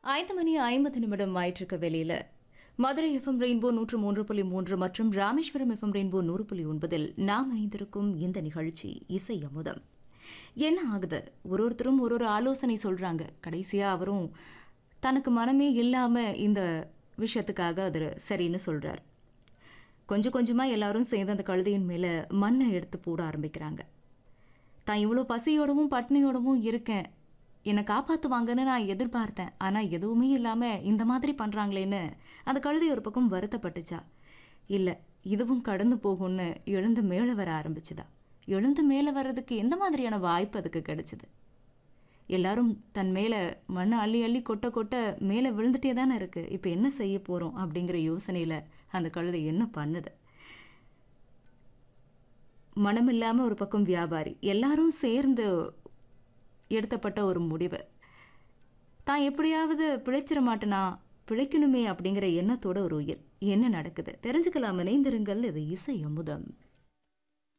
5:50 ஆயிட்டிருக்க வேளையில Madurai FM rainbow 103.3 மற்றும் Rameswaram FM rainbow 100.9 நாம் இணைந்திருக்கும் இந்த நிகழ்ச்சி இசை அமுதம். என்ன ஆகுது, ஒருத்தரும் ஒரு ஆலோசனை சொல்றாங்க. கடைசியா அவரும் தனக்கு மனமே இல்லாம இந்த விஷயத்துக்காக அது சரின்னு சொல்றார். கொஞ்சம் கொஞ்சமா எல்லாரும் சேர்ந்து அந்த கழுதையின் மேல மண்ணை எடுத்து போட ஆரம்பிக்கிறாங்க. தான் இவ்வளோ பசியோடவும் பட்னியோடவும் இருக்கேன், என்னை காப்பாற்றுவாங்கன்னு நான் எதிர்பார்த்தேன், ஆனால் எதுவுமே இல்லாமல் இந்த மாதிரி பண்ணுறாங்களேன்னு அந்த கழுதை ஒரு பக்கம் வருத்தப்பட்டுச்சா. இல்லை, இதுவும் கடந்து போகும்னு எழுந்து மேலே வர ஆரம்பிச்சுதா. எழுந்து மேலே வர்றதுக்கு எந்த மாதிரியான வாய்ப்பு அதுக்கு கிடைச்சிது? எல்லாரும் தன் மேலே மண்ணை அள்ளி அள்ளி கொட்ட கொட்ட மேலே விழுந்துட்டே தானே இருக்குது. இப்போ என்ன செய்ய போகிறோம் அப்படிங்கிற யோசனையில் அந்த கழுதை என்ன பண்ணுது? மனம் இல்லாமல் ஒரு பக்கம் வியாபாரி, எல்லாரும் சேர்ந்து எடுத்தப்பட்ட ஒரு முடிவு. தான் எப்படியாவது பிழைச்சிட மாட்டேனா, பிழைக்கணுமே அப்படிங்கிற எண்ணத்தோட ஒரு உயிர். என்ன நடக்குது தெரிஞ்சுக்கலாம். இணைந்திருங்கள். இது இசை அமுதம்.